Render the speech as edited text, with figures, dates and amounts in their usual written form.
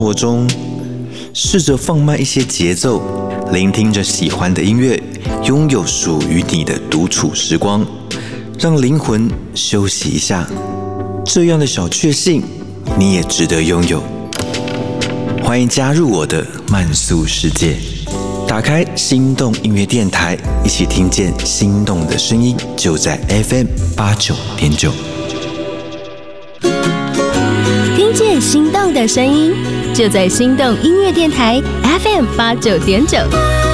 活中，试着放慢一些节奏，聆听着喜欢的音乐，拥有属于你的独处时光，让灵魂休息一下。这样的小确幸，你也值得拥有。欢迎加入我的慢速世界，打开心动音乐电台，一起听见心动的声音，就在 FM89.9。 听见心动的声音，就在心动音乐电台 FM89.9。